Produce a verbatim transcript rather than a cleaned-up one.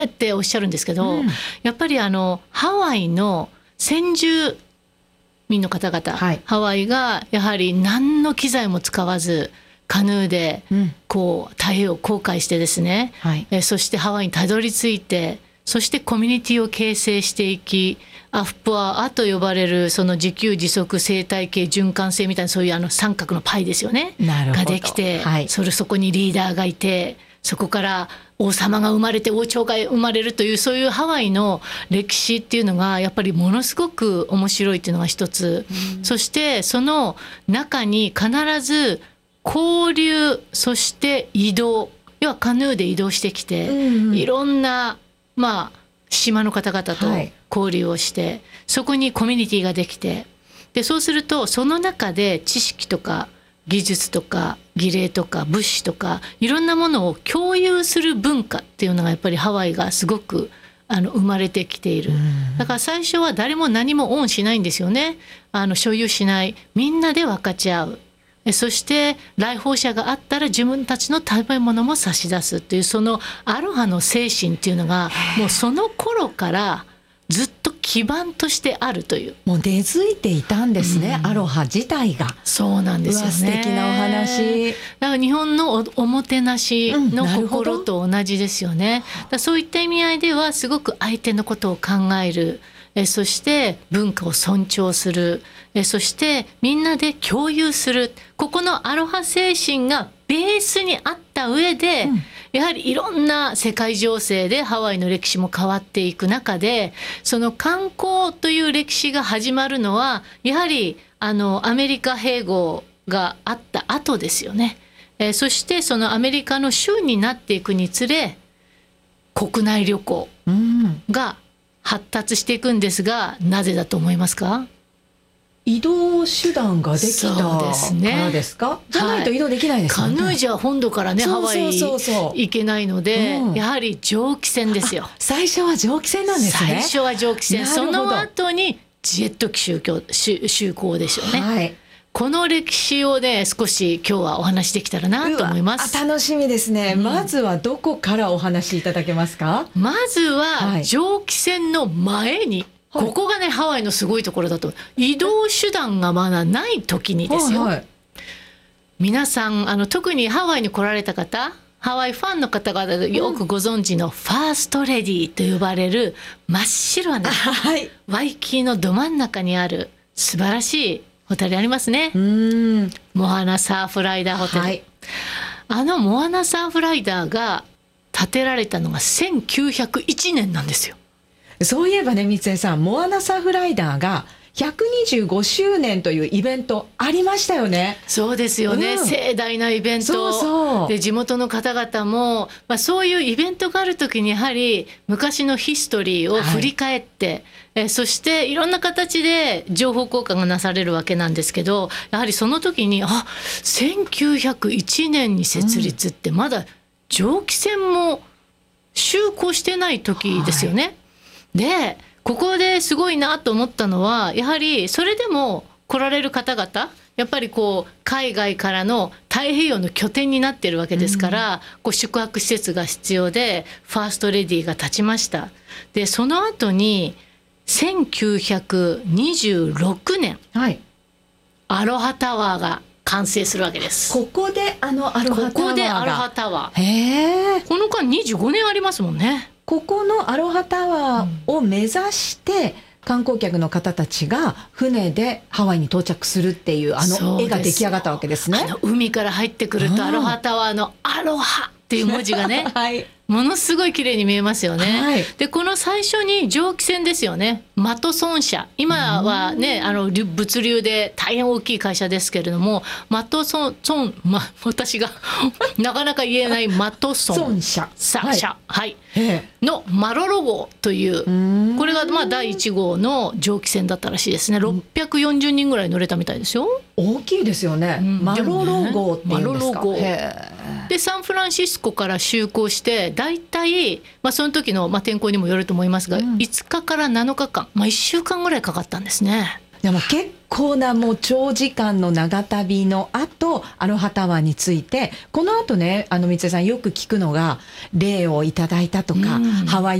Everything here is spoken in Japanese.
っておっしゃるんですけど、 うん、 やっぱりあのハワイの先住民の方々、はい、ハワイがやはり何の機材も使わずカヌーでこう太平洋を航海してですね、はい、えそしてハワイにたどり着いて、そしてコミュニティを形成していき、アフプアと呼ばれるその自給自足生態系循環性みたいな、そういうあの三角のパイですよねができて、はい、それそこにリーダーがいて、そこから王様が生まれて王朝が生まれるという、そういうハワイの歴史っていうのがやっぱりものすごく面白いっていうのが一つ、うん、そしてその中に必ず交流、そして移動、要はカヌーで移動してきて、うんうん、いろんな、まあ、島の方々と交流をして、はい、そこにコミュニティができて、でそうするとその中で知識とか技術とか儀礼とか物資とかいろんなものを共有する文化っていうのがやっぱりハワイがすごくあの生まれてきている。だから最初は誰も何もオンしないんですよね。あの所有しない、みんなで分かち合う。そして来訪者があったら自分たちの食べ物も差し出すっていう、そのアロハの精神っていうのがもうその頃からずっと基盤としてあるという、 もう根付いていたんですね、うん、アロハ自体が。 そうなんですよね。 素敵なお話。 だから日本の お, おもてなしの心と同じですよね、うん、だそういった意味合いではすごく相手のことを考える、えそして文化を尊重する、えそしてみんなで共有する、ここのアロハ精神がベースにあった上で、うん、やはりいろんな世界情勢でハワイの歴史も変わっていく中で、その観光という歴史が始まるのはやはりあのアメリカ併合があった後ですよね、えー、そしてそのアメリカの州になっていくにつれ国内旅行が発達していくんですが、なぜだと思いますか？ 移動手段ができたからですか？じゃないと移動できないですよね、 はい、カヌーじゃ本土からねハワイ行けないので、うん、やはり蒸気船ですよ。 最初は蒸気船なんですね。 最初は蒸気船、その後にジェット機就航、就航ですよね、はい、この歴史をね少し今日はお話できたらなと思います。 楽しみですね、うん、まずはどこからお話しいただけますか？ まずは蒸気船の前に、はい、ここがねハワイのすごいところだと、移動手段がまだない時にですよ、はいはい、皆さんあの特にハワイに来られた方、ハワイファンの方々よくご存知のファーストレディと呼ばれる真っ白な、はい、ワイキキのど真ん中にある素晴らしいホテルありますね。うーんモアナサーフライダーホテル、はい、あのモアナサーフライダーが建てられたのがせんきゅうひゃくいちねんなんですよ。 そういえばね、三江さん、モアナサーフライダーがひゃくにじゅうごしゅうねんというイベントありましたよね。 そうですよね、うん、盛大なイベント。そうそうで地元の方々も、まあ、そういうイベントがある時にやはり昔のヒストリーを振り返って、はい、えそしていろんな形で情報交換がなされるわけなんですけど、やはりその時にあせんきゅうひゃくいちねんに設立ってまだ蒸気船も就航してない時ですよね、はい、でここですごいなと思ったのは、やはりそれでも来られる方々やっぱりこう海外からの太平洋の拠点になっているわけですから、うん、こう宿泊施設が必要でファーストレディが立ちました。でその後にせんきゅうひゃくにじゅうろくねん、はい、アロハタワーが完成するわけです。 ここであのアロハタワーがここでアロハタワー、へーこの間にじゅうごねんありますもんね。 ここのアロハタワーを目指して観光客の方たちが船でハワイに到着するっていうあの絵が出来上がったわけですね。 あの海から入ってくるとアロハタワーのアロハっていう文字がね、はい、ものすごい綺麗に見えますよね、はい、でこの最初に蒸気船ですよね。マトソン社、今はねあの物流で大変大きい会社ですけれども、マトソン、ま、私がなかなか言えないマトソン社、はい、はい、のマロロ号というこれがまあだいいち号の蒸気船だったらしいですね。ろっぴゃくよんじゅうにんぐらい乗れたみたいですよ。 大きいですよね、うん、マロロ号っていうんですか。マロロ号でサンフランシスコから就航してだいたい、まあ、その時の、まあ、天候にもよると思いますが、うん、いつかからなのかかん、まあ、いっしゅうかんぐらいかかったんですね。 でも結構なもう長時間の長旅の後アロハタワーについて、この後ね、あの三江さんよく聞くのが礼をいただいたとか、うん、ハワイ